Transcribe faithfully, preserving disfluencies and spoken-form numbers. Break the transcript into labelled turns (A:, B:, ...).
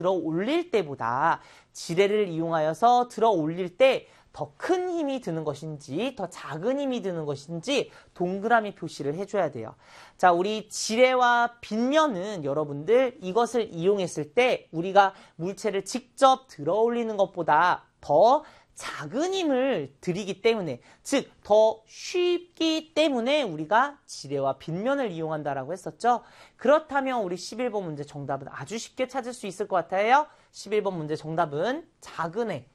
A: 들어 올릴 때보다 지뢰를 이용하여서 들어 올릴 때 더 큰 힘이 드는 것인지 더 작은 힘이 드는 것인지 동그라미 표시를 해줘야 돼요. 자, 우리 지뢰와 빗면은 여러분들 이것을 이용했을 때 우리가 물체를 직접 들어 올리는 것보다 더 작은 힘을 들이기 때문에, 즉 더 쉽기 때문에 우리가 지뢰와 빗면을 이용한다라고 했었죠. 그렇다면 우리 십일 번 문제 정답은 아주 쉽게 찾을 수 있을 것 같아요. 십일 번 문제 정답은 작은 애,